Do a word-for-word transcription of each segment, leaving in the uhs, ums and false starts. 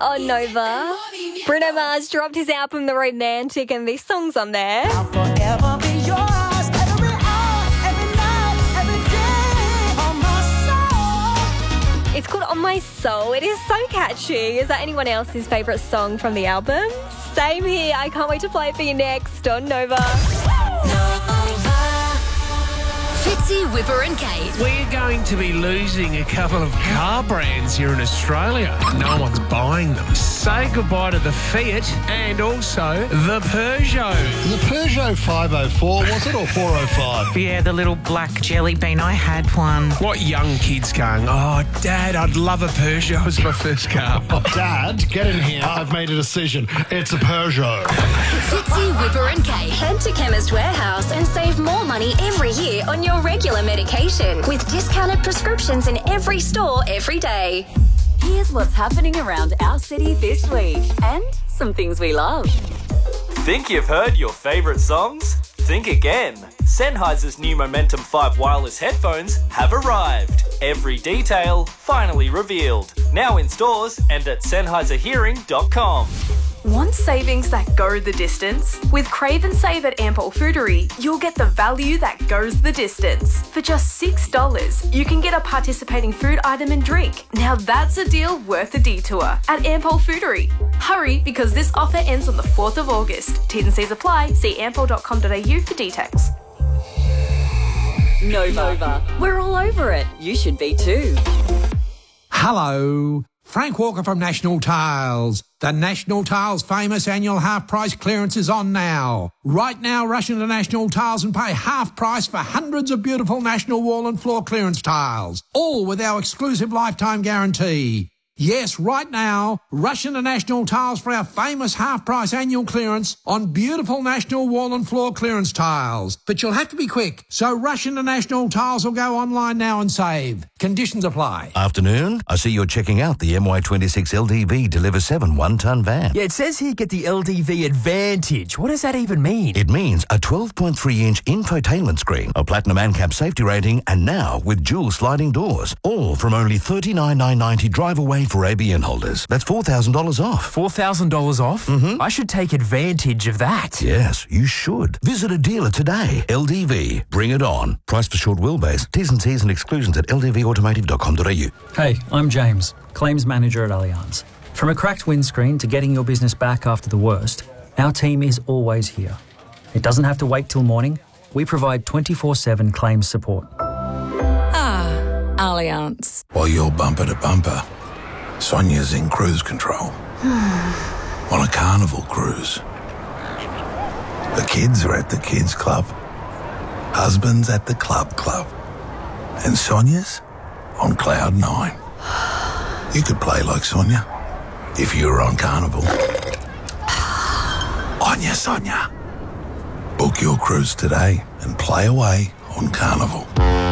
on Nova. Bruno Mars dropped his album The Romantic and this song's on there. I'll forever be yours, every hour, every night, every day, on my soul. It's called On My Soul. It is so catchy. Is that anyone else's favourite song from the album? Same here. I can't wait to play it for you next on Nova. Fitzy, Whipper and Kate. We're going to be losing a couple of car brands here in Australia. No one's buying them. Say goodbye to the Fiat and also the Peugeot. The Peugeot five oh four, was it, or four oh five? Yeah, the little black jelly bean. I had one. What young kids going, oh, Dad, I'd love a Peugeot as my first car. Oh, Dad, get in here. I've made a decision. It's a Peugeot. Fitzy, Whipper and Kate. Head to Chemist Warehouse and save more money every year on your regular medication with discounted prescriptions in every store every day. Here's what's happening around our city this week and some things we love. Think you've heard your favourite songs? Think again. Sennheiser's new Momentum five wireless headphones have arrived. Every detail finally revealed. Now in stores and at Sennheiser Hearing dot com. Want savings that go the distance? With Crave and Save at Ampol Foodery, you'll get the value that goes the distance. For just six dollars, you can get a participating food item and drink. Now that's a deal worth a detour at Ampol Foodery. Hurry, because this offer ends on the fourth of August. T's and C's apply. See ampol dot com dot a u for details. Nova. Nova. We're all over it. You should be too. Hello. Frank Walker from National Tiles. The National Tiles famous annual half price clearance is on now. Right now, rush into National Tiles and pay half price for hundreds of beautiful National wall and floor clearance tiles, all with our exclusive lifetime guarantee. Yes, right now, rush into National Tiles for our famous half-price annual clearance on beautiful National wall and floor clearance tiles. But you'll have to be quick, so rush into National Tiles or go online now and save. Conditions apply. Afternoon. I see you're checking out the M Y twenty-six L D V Deliver seven one-tonne van. Yeah, it says here get the L D V Advantage. What does that even mean? It means a twelve point three inch infotainment screen, a platinum ANCAP safety rating, and now with dual sliding doors. All from only thirty-nine thousand nine hundred ninety drive away for A B N holders. That's four thousand dollars off. four thousand dollars off? Mm-hmm. I should take advantage of that. Yes, you should. Visit a dealer today. L D V. Bring it on. Price for short wheelbase. T's and C's and exclusions at l d v automotive dot com dot a u. Hey, I'm James, Claims Manager at Allianz. From a cracked windscreen to getting your business back after the worst, our team is always here. It doesn't have to wait till morning. We provide twenty-four seven claims support. Ah, Allianz. While you're bumper to bumper, Sonia's in cruise control. On a carnival cruise. The kids are at the kids club. Husband's at the club club. And Sonia's on cloud nine. You could play like Sonia if you were on Carnival. Onya Sonia. Book your cruise today and play away on Carnival.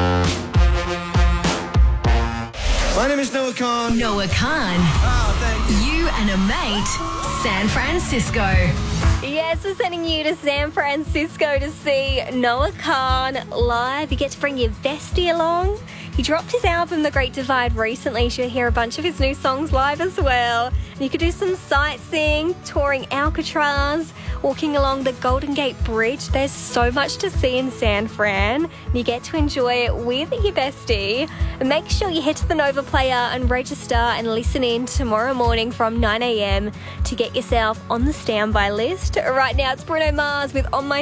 My name is Noah Khan. Noah Khan. Oh, thank you. You and a mate, San Francisco. Yes, we're sending you to San Francisco to see Noah Khan live. You get to bring your bestie along. He dropped his album, The Great Divide, recently. You should hear a bunch of his new songs live as well. And you could do some sightseeing, touring Alcatraz, walking along the Golden Gate Bridge. There's so much to see in San Fran. And you get to enjoy it with your bestie. And make sure you head to the Nova Player and register and listen in tomorrow morning from nine a.m. to get yourself on the standby list. Right now, it's Bruno Mars with On My